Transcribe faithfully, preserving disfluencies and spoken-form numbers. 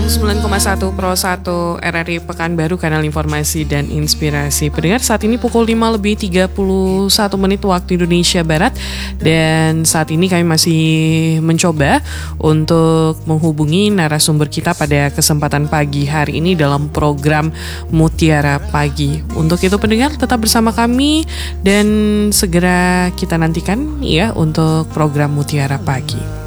sembilan koma satu Pro satu R R I Pekanbaru, kanal informasi dan inspirasi. Pendengar, saat ini pukul lima lebih tiga puluh satu menit waktu Indonesia Barat. Dan saat ini kami masih mencoba untuk menghubungi narasumber kita pada kesempatan pagi hari ini dalam program Mutiara Pagi. Untuk itu pendengar, tetap bersama kami dan segera kita nantikan ya untuk program Mutiara Pagi.